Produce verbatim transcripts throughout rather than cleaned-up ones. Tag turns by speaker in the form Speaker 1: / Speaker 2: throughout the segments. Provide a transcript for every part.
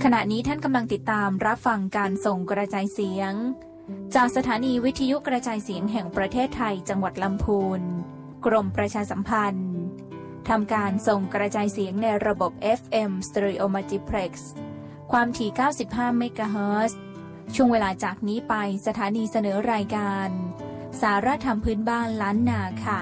Speaker 1: ขณะนี้ท่านกำลังติดตามรับฟังการส่งกระจายเสียงจากสถานีวิทยุกระจายเสียงแห่งประเทศไทยจังหวัดลำพูนกรมประชาสัมพันธ์ทำการส่งกระจายเสียงในระบบ เอฟ เอ็ม Stereo Multiplex ความถี่เก้าสิบห้าเมกะเฮิรตซ์ช่วงเวลาจากนี้ไปสถานีเสนอรายการสาระธรรมพื้นบ้านล้านนาค่ะ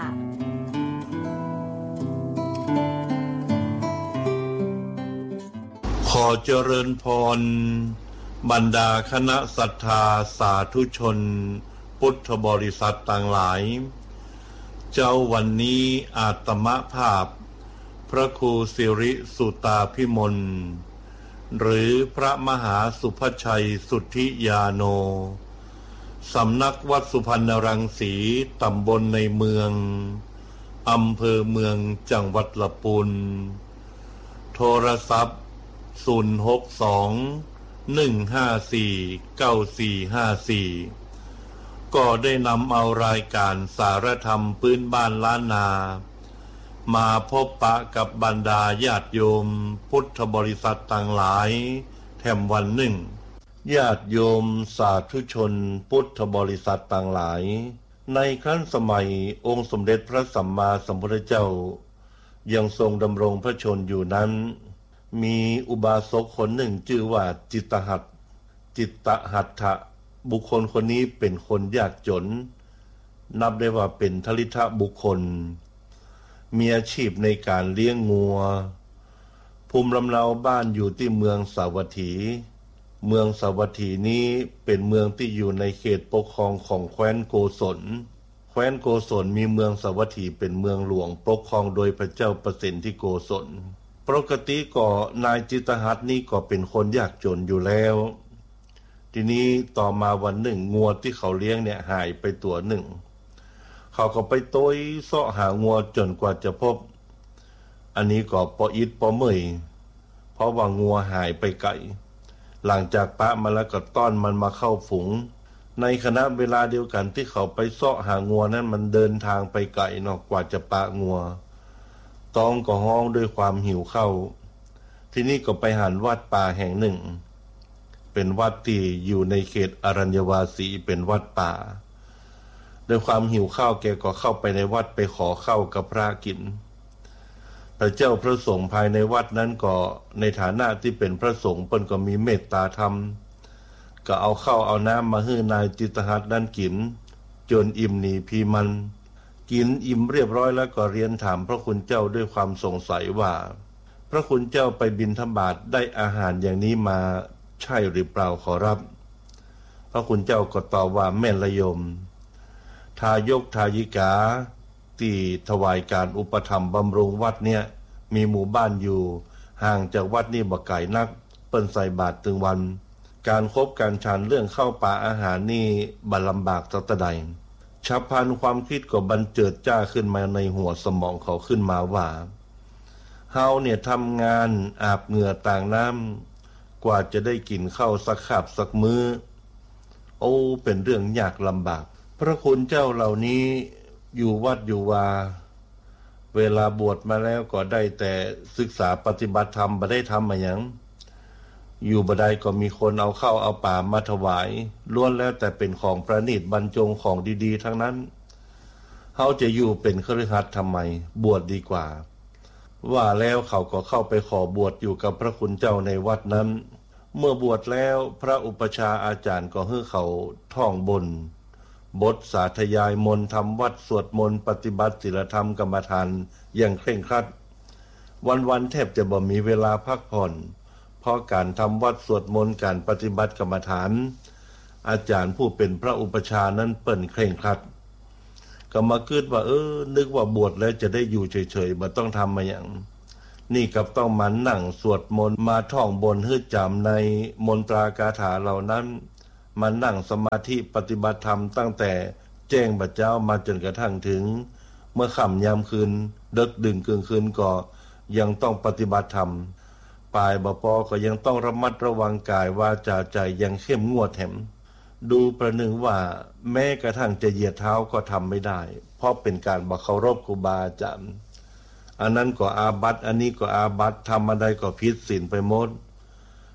Speaker 2: ขอเจริญพรบรรดาคณะศรัทธาสาธุชนพุทธบริษัทต่างหลายเจ้าวันนี้อาตมภาพพระครูสิริสุตาภิมลหรือพระมหาสุภชัยสุทธิยาโนสำนักวัดสุพรรณรังสีตำบลในเมืองอำเภอเมืองจังหวัดลำพูนโทรศัพท์ศูนย์ หก สอง หนึ่ง ห้า สี่ เก้า สี่ ห้า สี่ก็ได้นำเอารายการสารธรรมพื้นบ้านล้านนามาพบปะกับบรรดาญาติโยมพุทธบริษัทต่างหลายแถมวันหนึ่งญาติโยมสาธุชนพุทธบริษัทต่างหลายในครั้นสมัยองค์สมเด็จพระสัมมาสัมพุทธเจ้ายังทรงดำรงพระชนอยู่นั้นมีอุบาสกคนหนึ่งชื่อว่าจิตตหัตถ์จิตตหัตถะบุคคลคนนี้เป็นคนยากจนนับได้ว่าเป็นทลิทะบุคคลมีอาชีพในการเลี้ยงงัวภูมิลำเนาบ้านอยู่ที่เมืองสาวัตถีเมืองสาวัตถีนี้เป็นเมืองที่อยู่ในเขตปกครองของแคว้นโกศลแคว้นโกศลมีเมืองสาวัตถีเป็นเมืองหลวงปกครองโดยพระเจ้าประสิทธิโกศลปกติก็นายจิตตหัตถ์นี่ก็เป็นคนยากจนอยู่แล้วทีนี้ต่อมาวันหนึ่งงัวที่เขาเลี้ยงเนี่ยหายไปตัวหนึ่งเขาก็ไปโต้ยเสาะหางัวจนกว่าจะพบอันนี้ก็ปออิดปอเมยเพราะว่างัวหายไปไกลหลังจากปะมาแล้วก็ต้อนมันมาเข้าฝูงในขณะเวลาเดียวกันที่เขาไปเสาะหางัวนั้นมันเดินทางไปไกลเนาะกว่าจะปะงัวต้องก็ห้องด้วยความหิวเข้าที่นี่ก็ไปหันวัดป่าแห่งหนึ่งเป็นวัดที่อยู่ในเขตอรัญญวาสีเป็นวัดป่าด้วยความหิวข้าวแกก็เข้าไปในวัดไปขอข้าวกับพระกินพระเจ้าพระสงฆ์ภายในวัดนั้นก็ในฐานะที่เป็นพระสงฆ์เปิ้นก็มีเมตตาธรรมก็เอาข้าวเอาน้ำมาให้นายจิตตหัตถ์นั้นกินจนอิ่มหนีพีมันกินอิ่มเรียบร้อยแล้วก็เรียนถามพระคุณเจ้าด้วยความสงสัยว่าพระคุณเจ้าไปบิณฑบาตได้อาหารอย่างนี้มาใช่หรือเปล่าขอรับพระคุณเจ้าก็ตอบว่าแม่นละโยมทายกทายิกาที่ถวายการอุปถัมภ์บำรุงวัดเนี่ยมีหมู่บ้านอยู่ห่างจากวัดนี่บ่ไกลนักเปิ้นใส่บาตรถึงวันการคบการฉันเรื่องเข้าป่าอาหารนี่บ่ลำบากสักใดฉับพลันความคิดก็บันเจิดจ้าขึ้นมาในหัวสมองเขาขึ้นมาว่าเฮาเนี่ยทำงานอาบเหงื่อต่างน้ำกว่าจะได้กินข้าวสักคาบสักมื้อโอ้เป็นเรื่องยากลำบากพระคุณเจ้าเหล่านี้อยู่วัดอยู่วาเวลาบวชมาแล้วก็ได้แต่ศึกษาปฏิบัติธรรมบ่ได้ทำมาหยังอยู่บ่ได้ก็มีคนเอาข้าวเอาป่ามาถวายล้วนแล้วแต่เป็นของประณีตบรรจงของดีๆทั้งนั้นเฮาจะอยู่เป็นคฤหัสถ์ทำไมบวชดีกว่าว่าแล้วเขาก็เข้าไปขอบวชอยู่กับพระคุณเจ้าในวัดนั้นเมื่อบวชแล้วพระอุปชาอาจารย์ก็ให้เขาท่องบนบทสาธยายมนต์ทำวัดสวดมนต์ปฏิบัติศีลธรรมกรรมฐานอย่างเคร่งครัดวันๆแทบจะบ่มีเวลาพักผ่อนเพราะการทำวัดสวดมนต์การปฏิบัติกรรมฐานอาจารย์ผู้เป็นพระอุปชานั้นเปิ้นเคร่งครัดก็มาคิดว่าเออนึกว่าบวชแล้วจะได้อยู่เฉยๆบ่ต้องทำมาอย่างนี่กับต้องมานั่งสวดมนต์มาท่องบนให้จำในมนตรากาถาเหล่านั้นมานั่งสมาธิปฏิบัติธรรมตั้งแต่แจ้งบัดเจ้ามาจนกระทั่งถึงเมื่อค่ำยามคืนดึกดื่นกลางคืนก็ยังต้องปฏิบัติธรรมปลายบ่พอก็ยังต้องระมัดระวังกายวาจาใจยังเข้มงวดแถมดูประหนึ่งว่าแม้กระทั่งจะเหยียดเท้าก็ทำไม่ได้เพราะเป็นการบ่เคารพครูบาอาจารย์อันนั้นก็อาบัติอันนี้ก็อาบัติทำอะไรก็ผิดศีลไปหมด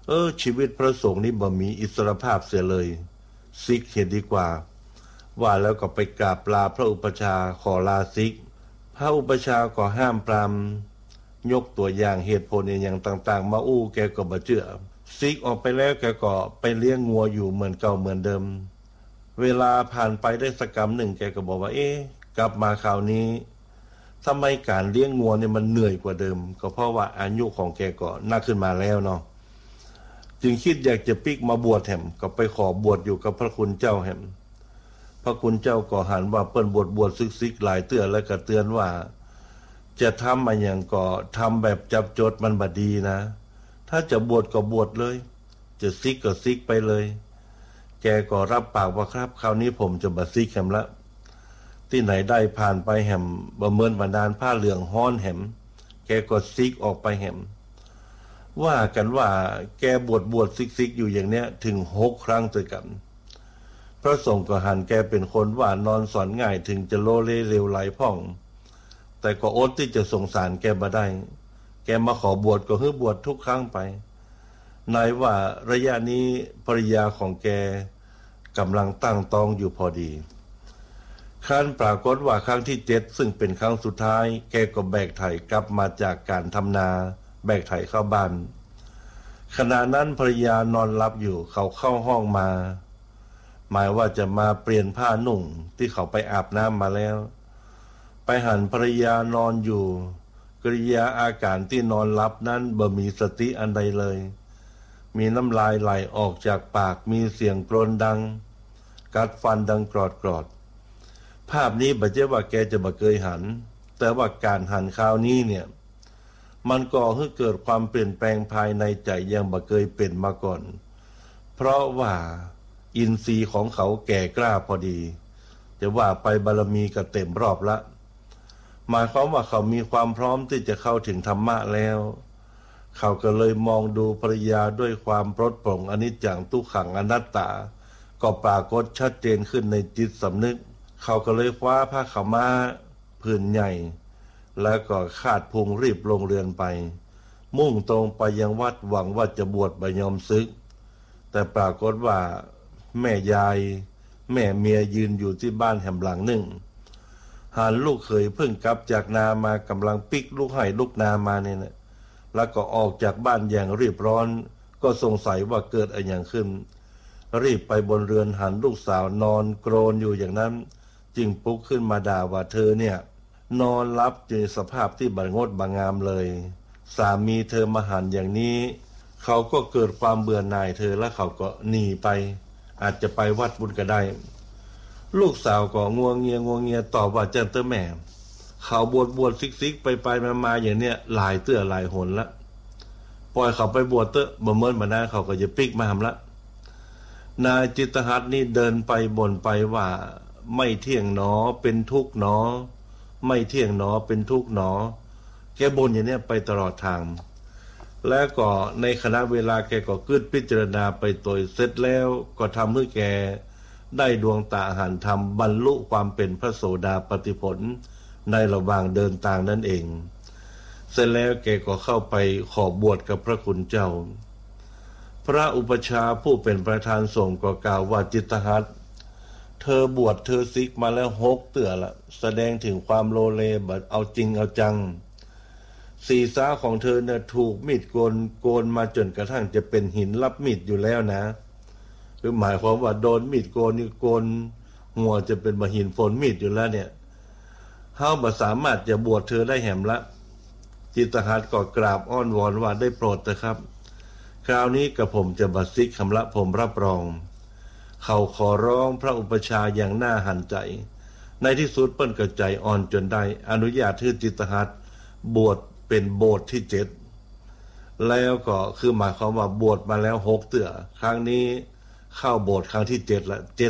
Speaker 2: เออชีวิตพระสงฆ์นี่บ่มีอิสรภาพเสียเลยซิกเห็นดีกว่าว่าแล้วก็ไปกราบลาพระอุปชาขอลาซิกพระอุปชาก็ห้ามปรามยกตัวอย่างเหตุผลอย่างต่างๆมาอู้แกก็บ่เชื่อซิกออกไปแล้วแกก็ไปเลี้ยงงัวอยู่เหมือนเก่าเหมือนเดิมเวลาผ่านไปได้สักกรรมหนึ่งแกก็บอกว่าเอ๊ะกลับมาคราวนี้ทำไมการเลี้ยงงัวเนี่ยมันเหนื่อยกว่าเดิมก็เพราะว่าอายุของแกก็นักขึ้นมาแล้วเนาะจึงคิดอยากจะปิกมาบวชแหมก็ไปขอบวชอยู่กับพระคุณเจ้าแหมพระคุณเจ้าก็หันว่าเปิ้นบวชบวชซึกๆหลายเตือนแล้วก็เตือนว่าจะทำมาอย่างก็ทำแบบจับจดมันบ่ดีนะถ้าจะบวชก็บวชเลยจะซิกก็ซิกไปเลยแกก็รับปากว่าครับคราวนี้ผมจะบ่ซิกแหมละที่ไหนได้ผ่านไปแหมบ่เมินบันดาลผ้าเหลืองฮ้อนแหมแกก็ซิกออกไปแหมว่ากันว่าแกบวชบวชซิกซิกอยู่อย่างเนี้ยถึงหกครั้งด้วยกันพระสงฆ์ก็หันแกเป็นคนว่านอนสอนง่ายถึงจะโลเลเร็วไหลพ่องแต่ก็อดที่จะสงสารแกบ่ได้แกมาขอบวชก็ให้บวชทุกครั้งไปนายว่าระยะนี้ภริยาของแกกำลังตั้งท้องอยู่พอดีครั้นปรากฏว่าครั้งที่เจ็ดซึ่งเป็นครั้งสุดท้ายแกก็แบกไถกลับมาจากการทำนาแบกไถเข้าบ้านขณะนั้นภริยานอนหลับอยู่เขาเข้าห้องมาหมายว่าจะมาเปลี่ยนผ้านุ่งที่เขาไปอาบน้ำมาแล้วไปหันภริยานอนอยู่กริยาอาการที่นอนหลับนั้นบ่มีสติอันใดเลยมีน้ำลายไหลออกจากปากมีเสียงกรนดังกัดฟันดังกรอดกรอดภาพนี้บ่ใช่ว่าแกจะบ่เคยหันแต่ว่าการหันคราวนี้เนี่ยมันก่อให้เกิดความเปลี่ยนแปลงภายในใจยังบ่เคยเป็นมาก่อนเพราะว่าอินทรีย์ของเขาแก่กล้าพอดีจะว่าไปบารมีก็เต็มรอบละหมายความว่าเขามีความพร้อมที่จะเข้าถึงธรรมะแล้วเขาก็เลยมองดูภริยาด้วยความปลดปล่อยอนิจจังทุกขังอนัตตาก็ปรากฏชัดเจนขึ้นในจิตสำนึกเขาก็เลยคว้าผ้าขาวม้าผืนใหญ่แล้วก็คาดพุงรีบลงเรือนไปมุ่งตรงไปยังวัดหวังว่าจะบวชใบยอมซึกแต่ปรากฏว่าแม่ยายแม่เมียยืนอยู่ที่บ้านแห่งหลังหนึ่งหานลูกเขยเพิ่งกลับจากนามากำลังปิกลูกให้ลูกนามาเนี่ยนะแล้วก็ออกจากบ้านอย่างรีบร้อนก็สงสัยว่าเกิดอะไรอย่างขึ้นรีบไปบนเรือนหันลูกสาวนอนโกรนอยู่อย่างนั้นจึงปลุกขึ้นมาด่าว่าเธอเนี่ยนอนหลับอยู่ในสภาพที่บังงดบังงามเลยสามีเธอมาหันอย่างนี้เขาก็เกิดความเบื่อหน่ายเธอแล้วเขาก็หนีไปอาจจะไปวัดบุญก็ได้ลูกสาวก็งัวเงียงัวเงียตอบว่าเจ้าเต้าแม่เขาบวชบวชซิกซิกไปไปมามาอย่างเนี้ยหลายเตื้อหลายหนละปล่อยเขาไปบวชเต้อบ่เมินมาได้เขาก็จะปิกมาทำละนายจิตหัตถ์นี่เดินไปบ่นไปว่าไม่เที่ยงหนอเป็นทุกข์หนอไม่เที่ยงหนอเป็นทุกข์หนอแกบ่นอย่างเนี้ยไปตลอดทางแล้วก็ในคณะเวลาแกก็กึดพิจารณาไปตัวเสร็จแล้วก็ทำให้แกได้ดวงตาหันธรรมบรรลุความเป็นพระโสดาปัตติผลในระหว่างเดินทางนั่นเองเสร็จแล้วแกก็เข้าไปขอบวชกับพระคุณเจ้าพระอุปชาผู้เป็นประธานสงฆ์ก็กล่าวว่าจิตหัตถ์เธอบวชเธอซิกมาแล้วหกเตื้อละแสดงถึงความโลเลบัดเอาจริงเอาจังศีรษะของเธอเนี่ยถูกมีดโกนโกนมาจนกระทั่งจะเป็นหินรับมีดอยู่แล้วนะคือหมายความว่าโดนมีดโกนนี่โกนหัวจะเป็นมหินฝนมีดอยู่แล้วเนี่ยเฮาบ่สามารถจะบวชเธอได้แหมละจิตหัตถ์ก็กราบอ้อนวอนว่าได้โปรดเถอะครับคราวนี้กับผมจะบัดซิกคำละผมรับรองเขาขอร้องพระอุปชาอย่างน่าหันใจในที่สุดเปิ้นก็ใจอ่อนจนได้อนุญาตให้จิตหัตถ์บวชเป็นโบสถ์ที่เจ็ดแล้วก็คือหมายความว่าบวชมาแล้วหกเตื้อครั้งนี้เข้าโบสถ์ครั้งที่เจ็ดละเจ็ด